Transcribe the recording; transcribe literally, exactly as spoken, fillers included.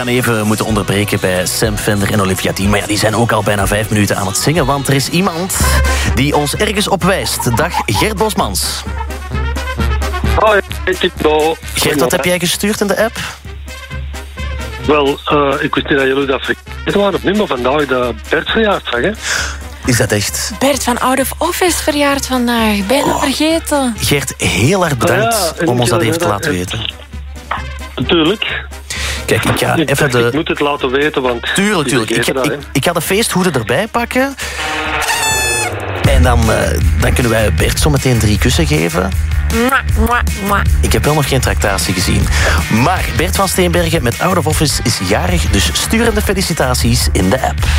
gaan even moeten onderbreken bij Sam Fender en Olivia Dean. Maar ja, die zijn ook al bijna vijf minuten aan het zingen. Want er is iemand die ons ergens op wijst. Dag, Gert Bosmans. Hoi, Tito. Gert, wat heb jij gestuurd in de app? Wel, uh, ik wist niet dat jullie dat vergeten waren. Opnieuw, maar vandaag de Bert verjaardag, hè? Is dat echt? Bert van Out of Office verjaart vandaag. Ben je oh. vergeten? Gert, heel erg bedankt oh ja, om ons dat even te laten weten. Natuurlijk. Kijk, ik ga ik even de... Ik moet het laten weten, want... Tuurlijk, tuurlijk. Ik, dat, ik, ik ga de feesthoeden erbij pakken. En dan, uh, dan kunnen wij Bert zo meteen drie kussen geven. Mwah, mwah, mwah. Ik heb wel nog geen tractatie gezien. Maar Bert van Steenbergen met Out of Office is jarig, dus stuur hem de felicitaties in de app.